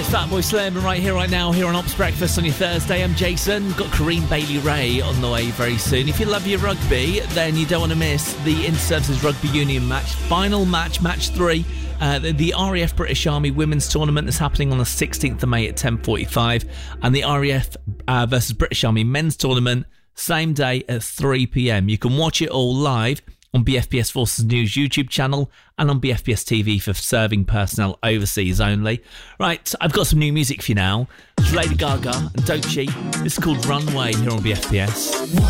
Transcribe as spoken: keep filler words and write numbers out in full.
It's Fatboy Slim right here, right now, here on Ops Breakfast on your Thursday. I'm Jason. Got Kareem Bailey-Ray on the way very soon. If you love your rugby, then you don't want to miss the Inter-Services Rugby Union match. Final match, match three. Uh, the, the R A F British Army Women's Tournament is happening on the sixteenth of May at ten forty-five. And the R A F uh, versus British Army Men's Tournament, same day at three p.m. You can watch it all live on B F B S Forces News YouTube channel and on B F B S T V for serving personnel overseas only. Right, I've got some new music for you now. It's Lady Gaga and Don't Cheat. This is called Runway here on B F B S.